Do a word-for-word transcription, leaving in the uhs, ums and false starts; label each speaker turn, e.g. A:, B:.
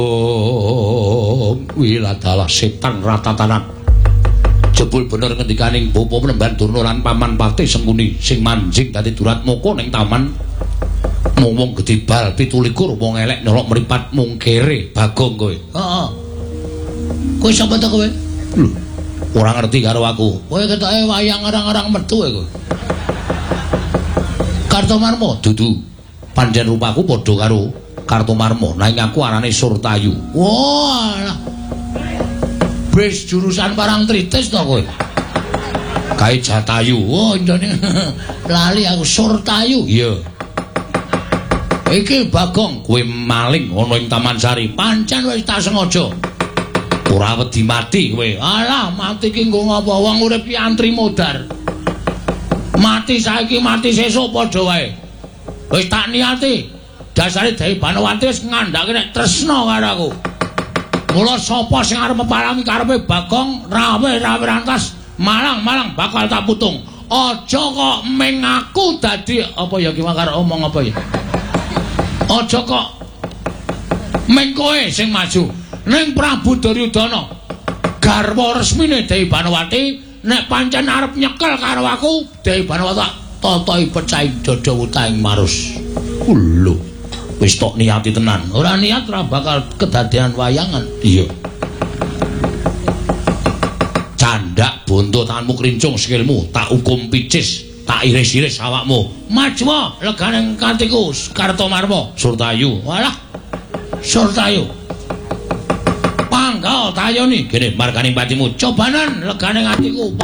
A: Wiladalah setan ratatanan. Jebul bener ngendikaning bapa Penemban Durna lan Paman Patih Sengkuni sing manjing dadi durat moko ning taman. Mung wong gedhe bal pitu likur wong elek nyolok mripat mung kere Bagong kowe.
B: Heeh. Kowe sapa ta kowe?
A: Lho, ora ngerti karo aku.
B: Kowe ketoke wayang arang-arang metu kowe.
A: Kartomarma dudu. Pancen rupaku padha karo Kartomarma, nanging aku arane Surtayu.
B: Wah. Wis jurusan Parangtritis to kowe.
A: Kae Jatayu.
B: Oh, jane lali aku Surtayu.
A: Iya.
B: Iki Bagong,
A: kowe maling ana ing Taman Sari.
B: Pancen wis tak sengaja.
A: Ora wedi mati kowe.
B: Alah, mati ki nggo ngapa wong urip ki antri modar. Mati saiki mati sesuk padha wae. Wis tak niati. Dasare Dewi Banawati wis ngandhake nek tresna karo aku. Mula sapa sing arep mepalangi karepe Bagong, rawe-rawe rantas malang-malang bakal tak putung. Aja kok meng aku dadi apa ya ki karo omong apa ya. Aja kok meng kowe sing maju. Ning Prabu Duryudana garwa resmine Dewi Banawati nek pancen arep nyekel karo aku, Dewi Banawati totohi pecahi dada utaing marus.
A: Lho, wis tok niati tenan.
B: Ora niat ora bakal kedadean wayangan.
A: Iya. Candak bonto tanganmu krincung sikilmu, tak hukum picis, tak iris-iris awakmu.
B: Majwa legane kantiku Kartomarma.
A: Surtayu.
B: Walah. Surtayu. Panggal tayoni.
A: Kene marganing patimu.
B: Cobanan legane atiku.